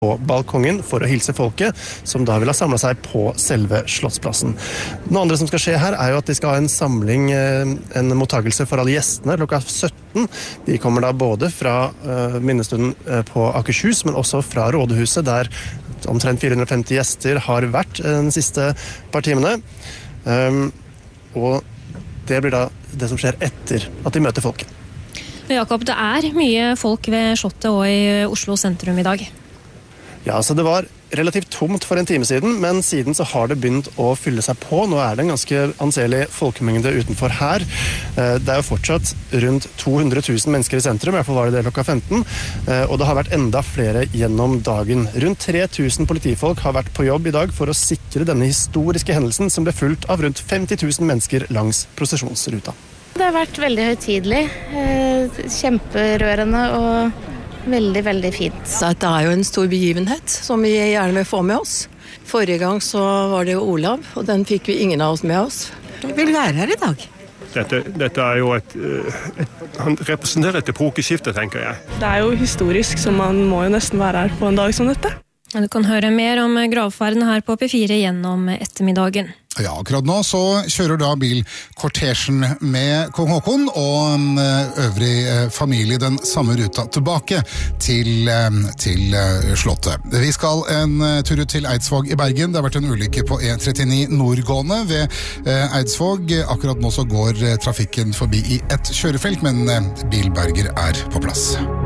på balkongen for å hilse folket, som da vil ha samlet seg på selve Slottsplassen. Noe andre som skal skje her jo at de skal ha en samling, en mottagelse for alle gjestene klokka 17. De kommer da både fra minnestunden på Akershus, men også fra Rådhuset, der omtrent 450 gjester har vært de siste par timene. Og det blir da det som skjer etter at de møter folket. Jakob, det mye folk ved Slottet og i Oslo sentrum i dag. Ja, så det var relativt tomt for en time siden, men siden så har det begynt å fylle seg på. Nå det en ganske anselig folkemengde utenfor her. Det jo fortsatt rundt 200 000 mennesker i sentrum, i hvert fall var det klokka 15, og det har vært enda flere gjennom dagen. Rundt 3000 politifolk har vært på jobb i dag for å sikre denne historiske hendelsen som ble fulgt av rundt 50 000 mennesker langs prosesjonsruta. Det har vært veldig høytidelig, kjemperørende og veldig, veldig fint. Dette jo en stor begivenhet som vi gjerne vil få med oss. Forrige gang så var det jo Olav, og den fikk vi ingen av oss med oss. Vi vil være her i dag. Dette jo han representerer et epokeskifte, tenker jeg. Det jo historisk, så man må jo nesten være her på en dag som dette. Du kan høre mer om gravferden her på P4 gjennom ettermiddagen. Ja, akkurat nå så kjører da bilkortesjen med kong Haakon og øvrig familie den samme ruta tilbake til Slottet. Vi skal en tur ut til Eidsvåg i Bergen. Det har vært en ulykke på E39 nordgående ved Eidsvåg. Akkurat nå så går trafikken forbi i et kjørefelt, men bilberger på plass.